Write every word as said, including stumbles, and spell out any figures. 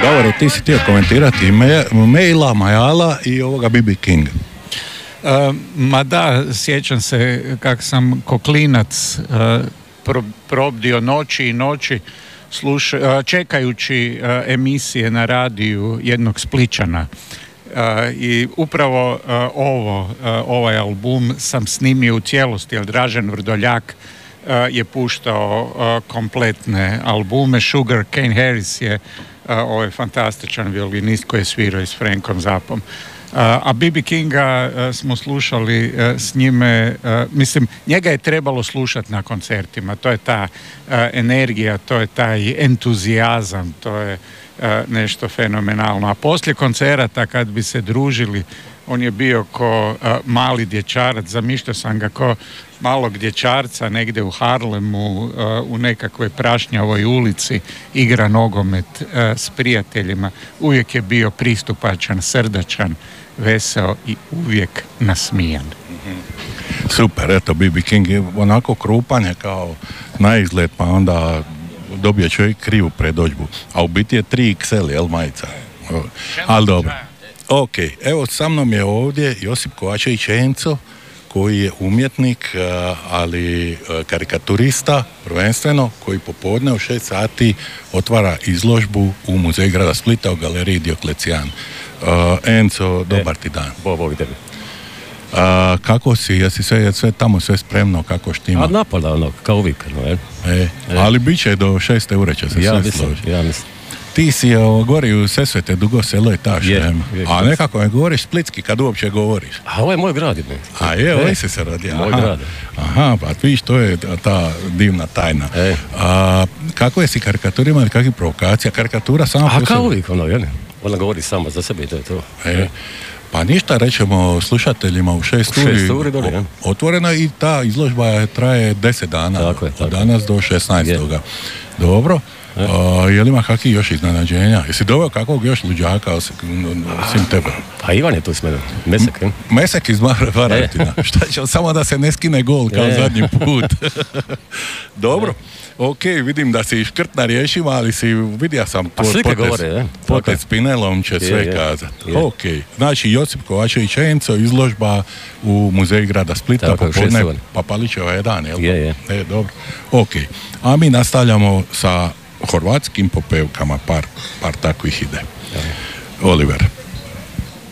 Davore, ti si htio komentirati me, maila, Majala i ovoga B B King. Uh, ma da, sjećam se kako sam ko klinac uh, pro, probdio noći i noći sluša, uh, čekajući uh, emisije na radiju jednog Splićana. Uh, I upravo uh, ovo, uh, ovaj album sam snimio u cijelosti, jer Dražen Vrdoljak uh, je puštao uh, kompletne albume. Sugar Cane Harris je uh, ovaj fantastičan violinist koji je svirao i s Frankom Zappom. Uh, a B B Kinga uh, smo slušali uh, s njime, uh, mislim, njega je trebalo slušati na koncertima, to je ta uh, energija, to je taj entuzijazam, to je uh, nešto fenomenalno. A poslije koncerata kad bi se družili, on je bio ko uh, mali dječarac, zamišljao sam ga ko malog dječarca negdje u Harlemu, uh, u nekakvoj prašnjavoj ulici, igra nogomet uh, s prijateljima. Uvijek je bio pristupačan, srdačan, veseo i uvijek nasmijan. Super, eto, B B King je onako krupanje kao na izgled, pa onda dobije čovjek krivu predođbu. A u biti je tri iks el, jel, majica? Ali dobro. Ok, evo sa mnom je ovdje Josip Kovačević Enco, koji je umjetnik, ali karikaturista prvenstveno, koji popodne u šest sati otvara izložbu u Muzeju grada Splita u galeriji Dioklecijan. Uh, Enco, dobar ti dan. Bo, Bog tebi. Uh, kako si, jesi sve, sve tamo sve spremno, kako štima? A napada ono, kao uvijek, no, je. E, e. Ali bit će do šest eura će se ja sve mislim, složiti. ja mislim. Ti si o, gori u Sesvete, Dugo Selo i taš, je, a nekako me govoriš splitski kad uopće govoriš. A ovo je moj grad. Ne? A je, ovaj si se rodio. Moj aha. grad. Aha, pa vidiš, to je ta divna tajna. E. A, kako je si karikaturima ili kakvih provokacija? Karikatura sama a po kao sebi. uvijek, ono, jel? Ona govori sama za sebe i to je to. E. Pa ništa, rećemo slušateljima u šest uri, šest uri dole, ja. Otvorena i ta izložba traje deset dana, tako je, tako. od danas do šesnaestoga. Dobro. E. A, je li ima kakvi još iznenađenja? Jesi doveo kakvog još luđaka osim tebe? A Ivan je tu s mene, Mesek, ne? Mesek iz Varaždina. E. Šta će, samo da se ne skine gol kao e. zadnji put. Dobro. E. Ok, vidim da si škrt na riješima, ali si, vidio sam pa slike govore, ne? Potec s Pinelom će je, sve je. Kazati. Je. Ok, znači Josip Kovačević Enco, izložba u Muzeju grada Splita, tako, popodne Papalićeva jedan, jel? Je, je. E, dobro. Ok, a mi nastavljamo sa hrvatskim popevkama, par, par takvih ide. Je. Oliver.